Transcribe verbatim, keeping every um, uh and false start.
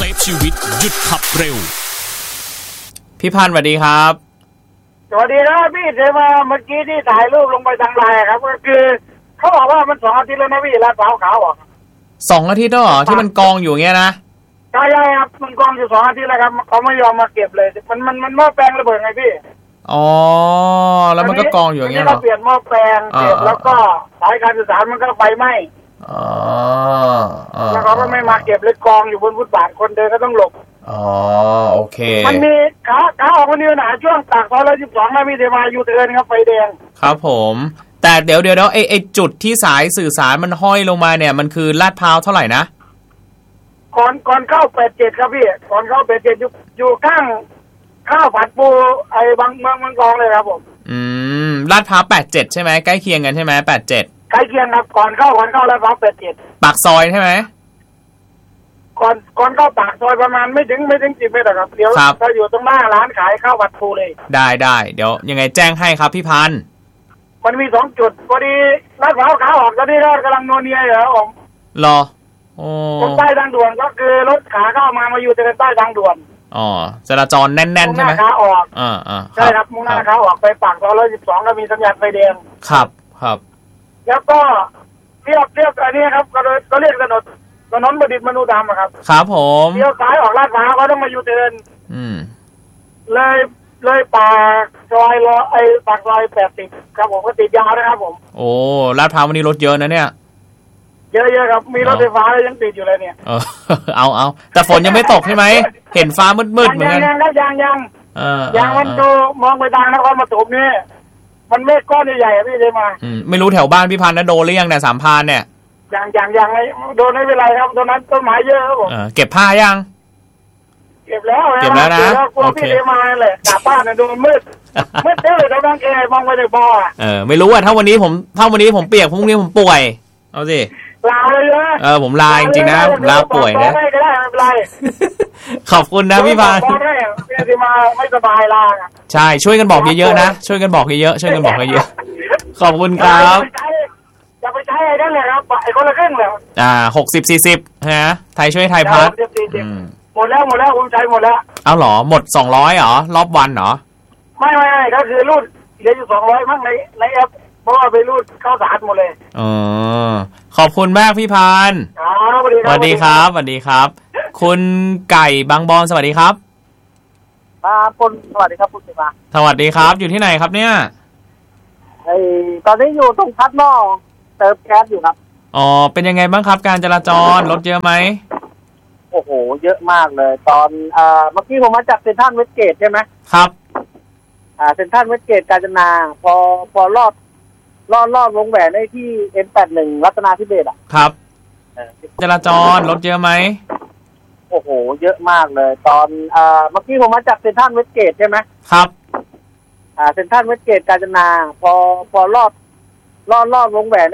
ซฟชีวิตหยุดขับเร็วพี่พันธ์สวัสดีครับสวัสดีครับพี่เจมาเมื่อกี้ที่ถ่ายรูปลงไปทางไลน์ครับก็คือเขาบอกว่ามันสองอาทิตย์แล้วนะพี่ลาดพร้าวขาวออกสองอาทิตย์แล้วเหรอที่มันกองอยู่เงี้ยนะใช่ครับมันกองอยู่สองอาทิตย์แล้วครับเขาไม่ยอมมาเก็บเลยมันมันมันหม้อแปลงระเบิดไงพี่อ๋อแล้วมันก็กองอยู่อย่างเงี้ยเหรอเราเปลี่ยนหม้อแปลงเสร็จแล้วก็สายการสื่อสารมันก็ไฟไหม้อ๋อแล้วเขาก็ไม่มาเก็บเลยกองอยู่บนฟุตบาทคนเดินก็ต้องหลบอ๋อโอเคมันมีขาขาออกมาเนี่ยนะช่วงปากซอยร้อยสิบสองนะพี่เทมาอยู่เทิร์นครับไฟแดงครับผมแต่เดี๋ยวเดี๋ยวเดี๋ยวไอไอจุดที่สายสื่อสารมันห้อยลงมาเนี่ยมันคือลาดพร้าวเท่าไหร่นะก่อนก่อนเข้าแปดเจ็ดครับพี่ก่อนเข้าแปดเจ็ดอยู่อยู่ข้างข้าวผัดปูไอ้บางเมืองเมืองกองเลยครับผมอืมลาดพร้าวแปดเจ็ดใช่ไหมใกล้เคียงกันใช่ไหมแปดเจ็ดใกล้เคียงครับก่อนเข้าก่อนเข้าลาดพร้าวแปดเจ็ดปากซอยใช่ไหมก่อนก่อนเข้าปากซอยประมาณไม่ถึงไม่ถึงสิบเมตรครับเดี๋ยวเราอยู่ตรงหน้าร้านขายข้าวผัดปูเลยได้ได้เดี๋ยวยังไงแจ้งให้ครับพี่พันธ์มันมีสองจุดพอดีลาดพร้าวขาออกตอนนี้เรากำลังนัวเนียอยู่ครับผมรอโอ้ตรงใต้ทางด่วนก็คือรถขาเข้ามามาอยู่ตรงใต้ทางด่วนอ๋อจราจรแน่นๆใช่ไหมขาออกอ่าอ่าใช่ครับมุ่งหน้าขาออกไปปากซอยร้อยสิบสองก็มีสัญญาณไฟแดงครับครับแล้วก็เรียบเรียบอันนี้ครับก็ก็เรียกถนนถนนประดิษฐ์มนุธรรมครับครับผมเลี้ยวซ้ายออกลาดพร้าวก็ต้องมาอยู่เทิร์นอืมเลยเลยปากซอยรอไอ้ปากซอยแปดสิบครับผมก็ติดยาวนะครับผมโอ้ลาดพร้าววันนี้รถเยอะนะเนี่ยเยอะๆครับมีรถไฟฟ้ายังติดอยู่เลยเนี่ยเออเอาเอาแต่ฝนยังไม่ตกใช่ไหมเห็นฟ้ามืดๆเหมือนกันยังยังยังยังเออยังมันดูมองไปทางนครปฐมนี่มันเมฆก้อนใหญ่ๆพี่เลยมาอืมไม่รู้แถวบ้านพี่พันธ์นะโดนหรือยังเนี่ยสามพานเนี่ยยังยังยังไงโดนไม่เป็นไรครับตรงนั้นต้นไม้เยอะครับผมเก็บผ้ายังเก็บแล้วเก็บแล้วนะโอเคพี่เลยมาเลยกลับบ้านนะดูมืดมืดเต้เลยเราต้องแกมองไปในบ่อเออไม่รู้อ่ะถ้าวันนี้ผมถ้าวันนี้ผมเปียกพรุ่งนี้ผมป่วยเอาสิลาเลยนะเออผมลาจริงๆนะผมลาป่วยนะไม่ได้ไม่เป็นไรขอบคุณนะพี่พันธ์ที่มาไม่สบายลาใช่ช่วยกันบอกเยอะๆนะช่วยกันบอกเยอะๆช่วยกันบอกเยอะๆขอบคุณครับอย่าไปใช้ไอ้นั่นเลยครับไอ้คนละครึ่งเลยอ่าหกสิบสี่สิบฮะไทยช่วยไทยพัฒน์หมดแล้วหมดแล้วผมใช้หมดแล้วเอาหรอหมดสองร้อยเหรอรอบวันเหรอไม่ไม่ไม่ก็คือรูดเหลืออยู่สองร้อยมั้งในในแอปเพราะว่าไปรูดเข้าสารหมดเลยอ๋อขอบคุณมากพี่พันธ์สวัสดีครับสวัสดีครับคุณไก่บางบอนสวัสดีครับมาคุณสวัสดีครับคุณสิมาสวัสดีครับอยู่ที่ไหนครับเนี่ยไอตอนนี้อยู่ตรงพัดหม้อเติมแก๊สอยู่ครับอ๋อเป็นยังไงบ้างครับการจราจรรถเยอะไหมโอ้โหเยอะมากเลยตอนอ่าเมื่อกี้ผมมาจากเซ็นทรัลเวสเกตใช่ไหมครับอ่าเซ็นทรัลเวสเกตกาญจนาพอพอลอดลอดลอดวงแหวนได้ที่ เอ็ม แปดสิบเอ็ด รัตนาธิเบศร์อ่ะครับจราจรรถเยอะไหมโอ้โหเยอะมากเลยตอนอ่าเมื่อกี้ผมมาจากเซ็นทรัลเวสเกตใช่ไหมครับอ่าเซ็นทรัลเวสเกตกาญจนาพอพอลอดลอดลอดวงแหวน